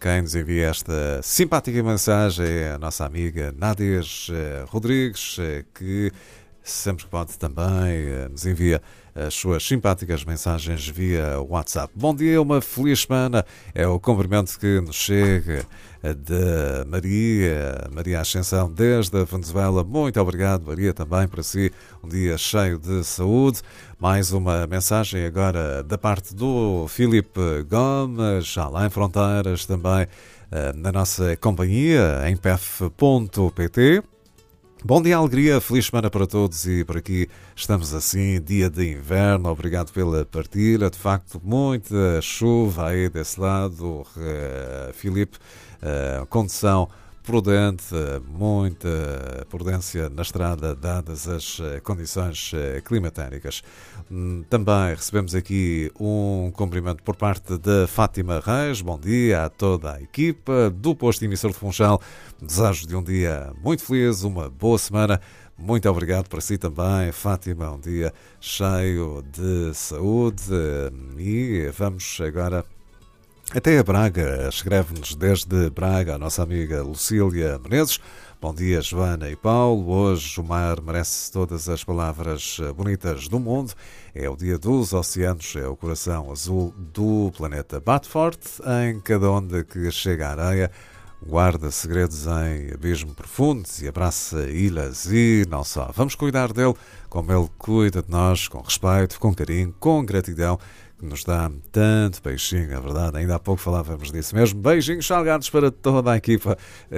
Quem nos envia esta simpática mensagem é a nossa amiga Nádias Rodrigues, que sempre que pode também nos envia as suas simpáticas mensagens via WhatsApp. Bom dia, uma feliz semana, é o cumprimento que nos chega de Maria Ascensão desde a Venezuela. Muito obrigado, Maria, também para si, um dia cheio de saúde. Mais uma mensagem agora da parte do Filipe Gomes, já lá em Fronteiras também, na nossa companhia, em pef.pt. Bom dia, alegria, feliz semana para todos e por aqui estamos assim, dia de inverno, obrigado pela partilha, de facto muita chuva aí desse lado, Filipe, condição prudente, muita prudência na estrada dadas as condições climatéricas. Também recebemos aqui um cumprimento por parte da Fátima Reis. Bom dia a toda a equipa do posto emissor de Funchal. Desejo de um dia muito feliz, uma boa semana. Muito obrigado para si também, Fátima. Um dia cheio de saúde. E vamos agora até a Braga. Escreve-nos desde Braga a nossa amiga Lucília Menezes. Bom dia, Joana e Paulo. Hoje o mar merece todas as palavras bonitas do mundo. É o dia dos oceanos, é o coração azul do planeta. Bate forte em cada onda que chega à areia, guarda segredos em abismo profundos e abraça ilhas e não só. Vamos cuidar dele como ele cuida de nós, com respeito, com carinho, com gratidão, que nos dá tanto beijinho, é verdade, ainda há pouco falávamos disso mesmo. Beijinhos salgados para toda a equipa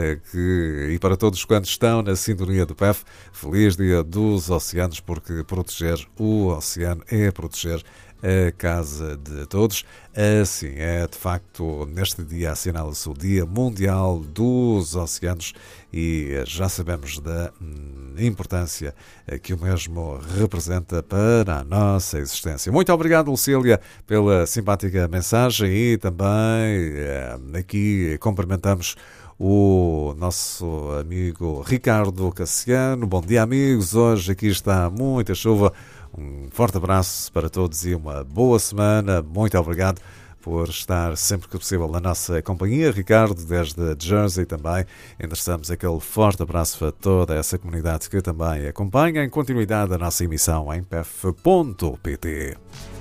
e para todos quantos estão na sintonia do PEF. Feliz dia dos oceanos, porque proteger o oceano é proteger a casa de todos. Assim é, de facto, neste dia assinala-se o Dia Mundial dos Oceanos e já sabemos da importância que o mesmo representa para a nossa existência. Muito obrigado, Lucília, pela simpática mensagem e também aqui cumprimentamos o nosso amigo Ricardo Cassiano. Bom dia, amigos. Hoje aqui está muita chuva. Um forte abraço para todos e uma boa semana. Muito obrigado por estar sempre que possível na nossa companhia. Ricardo, desde Jersey também. Endereçamos aquele forte abraço a toda essa comunidade que também acompanha em continuidade a nossa emissão em pef.pt.